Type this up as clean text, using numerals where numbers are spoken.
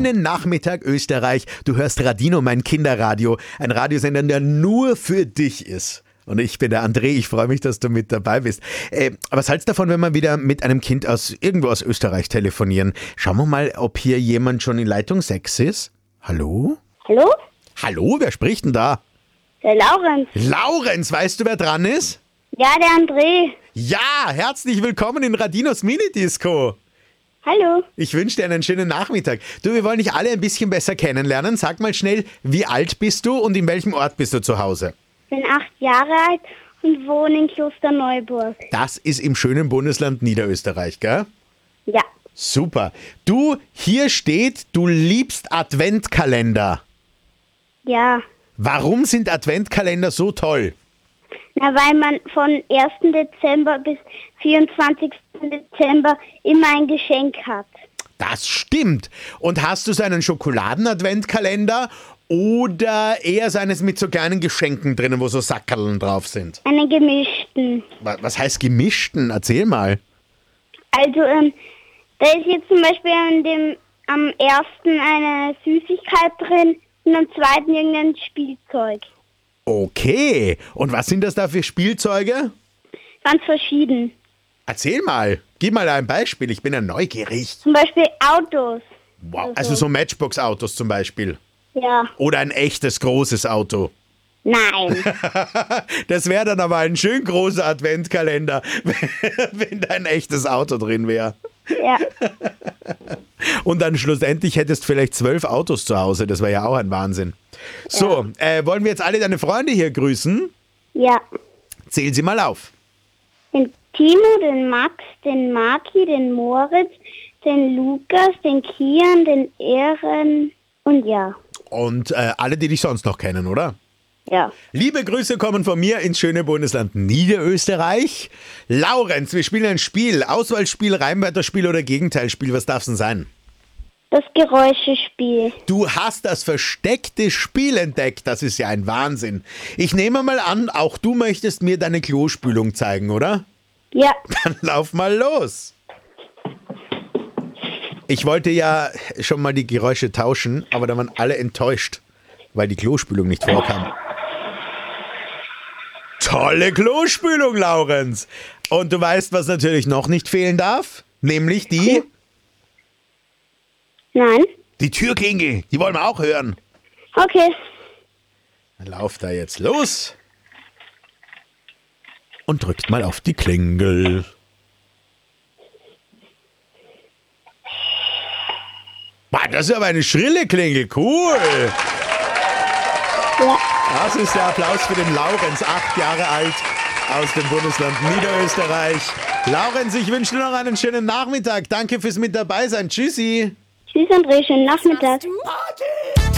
schönen Nachmittag Österreich. Du hörst Radino, mein Kinderradio. Ein Radiosender, der nur für dich ist. Und ich bin der André, ich freue mich, dass du mit dabei bist. Was hältst du davon, wenn wir wieder mit einem Kind irgendwo aus Österreich telefonieren? Schauen wir mal, ob hier jemand schon in Leitung 6 ist. Hallo? Hallo? Hallo, wer spricht denn da? Der Laurenz. Laurenz, weißt du, wer dran ist? Ja, der André. Ja, herzlich willkommen in Radinos Minidisco. Hallo. Ich wünsche dir einen schönen Nachmittag. Du, wir wollen dich alle ein bisschen besser kennenlernen. Sag mal schnell, wie alt bist du und in welchem Ort bist du zu Hause? Ich bin 8 Jahre alt und wohne in Klosterneuburg. Das ist im schönen Bundesland Niederösterreich, gell? Ja. Super. Du, hier steht, du liebst Adventkalender. Ja. Warum sind Adventkalender so toll? Na, weil man von 1. Dezember bis 24. Dezember immer ein Geschenk hat. Das stimmt. Und hast du so einen Schokoladen-Adventkalender oder eher so eines mit so kleinen Geschenken drinnen, wo so Sackerln drauf sind? Einen gemischten. Was heißt gemischten? Erzähl mal. Also, da ist jetzt zum Beispiel am 1. eine Süßigkeit drin und am 2. irgendein Spielzeug. Okay. Und was sind das da für Spielzeuge? Ganz verschieden. Erzähl mal. Gib mal ein Beispiel. Ich bin ja neugierig. Zum Beispiel Autos. Wow. Also so Matchbox-Autos zum Beispiel. Ja. Oder ein echtes großes Auto. Nein. Das wäre dann aber ein schön großer Adventkalender, wenn da ein echtes Auto drin wäre. Ja. Und dann schlussendlich hättest du vielleicht 12 Autos zu Hause. Das wäre ja auch ein Wahnsinn. So, wollen wir jetzt alle deine Freunde hier grüßen? Ja. Zähl sie mal auf. Den Timo, den Max, den Maki, den Moritz, den Lukas, den Kian, den Ehren und ja. Und alle, die dich sonst noch kennen, oder? Ja. Liebe Grüße kommen von mir ins schöne Bundesland Niederösterreich. Laurenz, wir spielen ein Spiel. Auswahlspiel, Reimwörterspiel oder Gegenteilspiel. Was darf es denn sein? Das Geräuschespiel. Du hast das versteckte Spiel entdeckt. Das ist ja ein Wahnsinn. Ich nehme mal an, auch du möchtest mir deine Klospülung zeigen, oder? Ja. Dann lauf mal los. Ich wollte ja schon mal die Geräusche tauschen, aber da waren alle enttäuscht, weil die Klospülung nicht vorkam. Tolle Klospülung, Laurenz. Und du weißt, was natürlich noch nicht fehlen darf? Nämlich die Nein. Türklingel. Die wollen wir auch hören. Okay. Dann lauft da jetzt los und drückt mal auf die Klingel. Boah, das ist aber eine schrille Klingel. Cool. Ja. Das ist der Applaus für den Laurenz, 8 Jahre alt, aus dem Bundesland Niederösterreich. Laurenz, ich wünsche dir noch einen schönen Nachmittag. Danke fürs mit dabei sein. Tschüssi. Tschüss, André. Schönen Nachmittag. Party!